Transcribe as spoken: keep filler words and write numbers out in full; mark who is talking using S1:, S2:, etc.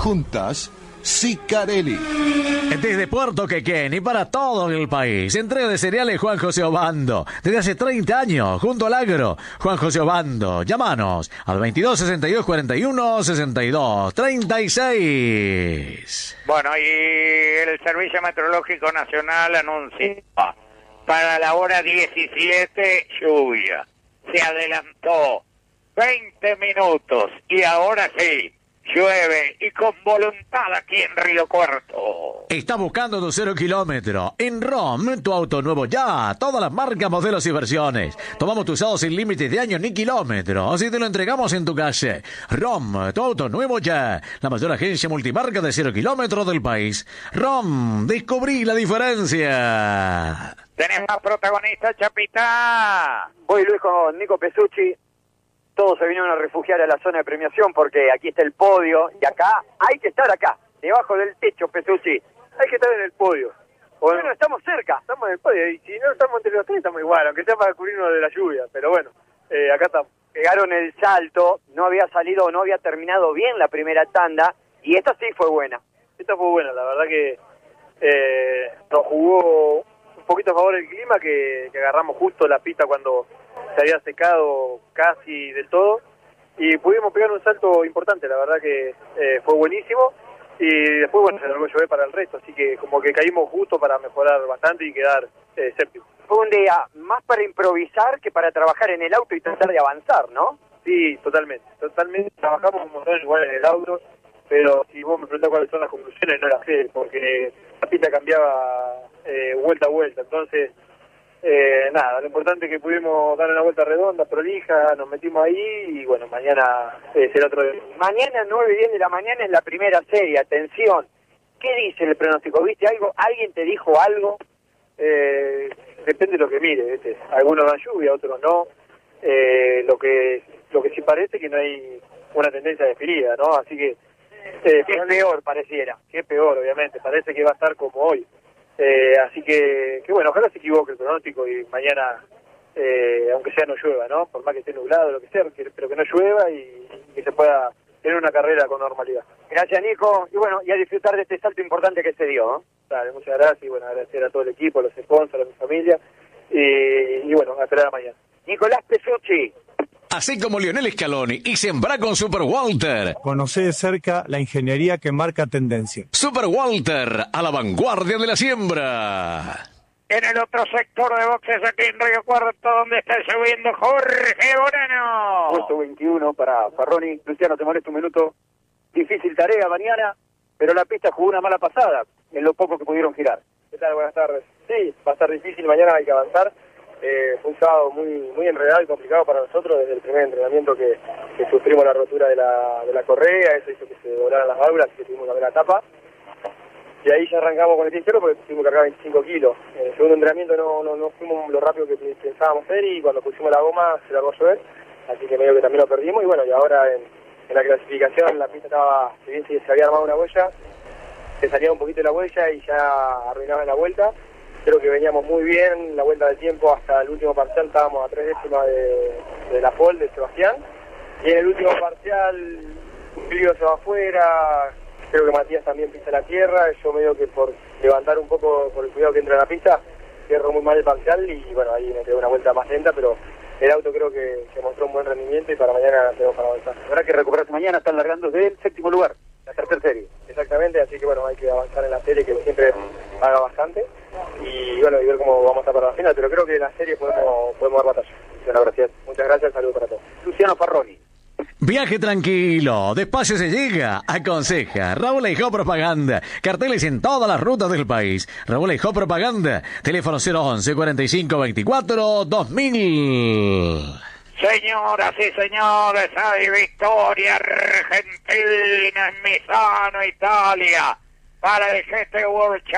S1: Juntas, Sicarelli.
S2: Desde Puerto Quequén y para todo el país, entrega de cereales Juan José Obando. Desde hace treinta años, junto al agro, Juan José Obando. Llámanos al veintidós sesenta y dos cuarenta y uno sesenta y dos treinta y seis.
S3: Bueno, y el Servicio Meteorológico Nacional anuncia para la hora diecisiete lluvia. Se adelantó veinte minutos y ahora sí. Llueve y con voluntad aquí en Río Cuarto.
S2: Está buscando tu cero kilómetro. En R O M, tu auto nuevo ya. Todas las marcas, modelos y versiones. Tomamos tu usado sin límites de años ni kilómetros. Así te lo entregamos en tu calle. R O M, tu auto nuevo ya. La mayor agencia multimarca de cero kilómetros del país. R O M, descubrí la diferencia.
S3: Tenemos a protagonista, Chapita.
S4: Voy Luis con Nico Pesucci. Todos se vinieron a refugiar a la zona de premiación porque aquí está el podio y acá hay que estar acá, debajo del techo, Pesucci.
S5: Hay que estar en el podio.
S4: Bueno, bueno, estamos cerca.
S5: Estamos en el podio y si no estamos entre los tres estamos igual, aunque sea para cubrirnos de la lluvia. Pero bueno, eh, acá estamos.
S4: Pegaron el salto, no había salido, no había terminado bien la primera tanda y esta sí fue buena.
S5: Esta fue buena, la verdad que eh, nos jugó un poquito a favor el clima, que, que agarramos justo la pista cuando se había secado casi del todo y pudimos pegar un salto importante, la verdad que eh, fue buenísimo y después bueno se largó a llover para el resto, así que como que caímos justo para mejorar bastante y quedar eh, séptimo.
S4: Fue un día más para improvisar que para trabajar en el auto y tratar de avanzar, ¿no?
S5: Sí, totalmente, totalmente, trabajamos un montón igual en el auto, pero si vos me preguntás cuáles son las conclusiones no las sé, porque la pista cambiaba eh, vuelta a vuelta, entonces Eh, nada, lo importante es que pudimos dar una vuelta redonda, prolija, nos metimos ahí y bueno, mañana eh, será otro día.
S4: Mañana nueve y diez de la mañana es la primera serie, atención. ¿Qué dice el pronóstico? ¿Viste algo? ¿Alguien te dijo algo?
S5: Eh, depende de lo que mire, ¿viste? Algunos dan lluvia, otros no. Eh, lo que lo que sí parece que no hay una tendencia definida, ¿no? Así que...
S4: Eh, ¿Qué es peor pareciera?
S5: ¿Qué es peor, obviamente? Parece que va a estar como hoy. Eh, así que, que bueno, ojalá se equivoque el pronóstico y mañana, eh, aunque sea no llueva, ¿no? Por más que esté nublado, lo que sea, que, pero que no llueva y, y que se pueda tener una carrera con normalidad.
S4: Gracias, Nico. Y bueno, y a disfrutar de este salto importante que se dio, ¿no?
S5: Dale, muchas gracias y bueno, agradecer a todo el equipo, a los sponsors, a mi familia y, y bueno, a esperar a mañana.
S4: Nicolás Pesucci.
S2: Así como Lionel Scaloni y sembra con Super Walter.
S6: Conoce de cerca la ingeniería que marca tendencia.
S2: Super Walter, a la vanguardia de la siembra.
S3: En el otro sector de boxes aquí en Río Cuarto, donde está subiendo Jorge Moreno.
S4: Puesto veintiuno para Farroni. Luciano, te molesto un minuto. Difícil tarea mañana, pero la pista jugó una mala pasada en lo poco que pudieron girar.
S5: ¿Qué tal? Buenas tardes. Sí, va a estar difícil, mañana hay que avanzar. Eh, fue un sábado muy muy enredado y complicado para nosotros desde el primer entrenamiento que, que sufrimos la rotura de la, de la correa, eso hizo que se doblaran las válvulas y que tuvimos que abrir la tapa. Y ahí ya arrancamos con el pie izquierdo porque tuvimos que cargar veinticinco kilos. En el segundo entrenamiento no, no, no fuimos lo rápido que pensábamos ser y cuando pusimos la goma se largó a llover, así que medio que también lo perdimos y bueno, y ahora en, en la clasificación la pista estaba, si bien se, se había armado una huella, se salía un poquito de la huella y ya arruinaba la vuelta. Creo que veníamos muy bien, la vuelta de tiempo hasta el último parcial estábamos a tres décimas de, de la pole de Sebastián. Y en el último parcial, Clio se va afuera, creo que Matías también pisa la tierra. Yo medio que por levantar un poco, por el cuidado que entra en la pista, cierro muy mal el parcial y bueno, ahí me quedó una vuelta más lenta, pero el auto creo que, que mostró un buen rendimiento y para mañana tenemos para avanzar.
S4: Habrá que recuperarse mañana, están largando del séptimo lugar, la tercera serie.
S5: Exactamente, así que bueno, hay que avanzar en la serie que siempre haga bastante. Y bueno, y ver cómo vamos a estar para la final, pero creo que en la serie podemos, podemos dar batalla. Bueno, gracias. Muchas gracias, saludos para todos.
S4: Luciano Farroni.
S2: Viaje tranquilo, despacio se llega, aconseja Raúl Eijó Propaganda, carteles en todas las rutas del país. Raúl Eijó Propaganda, teléfono cero once cuarenta y cinco veinticuatro dos mil.
S3: Señoras y señores, hay victoria argentina en Misano, Italia, para el G T World Championship.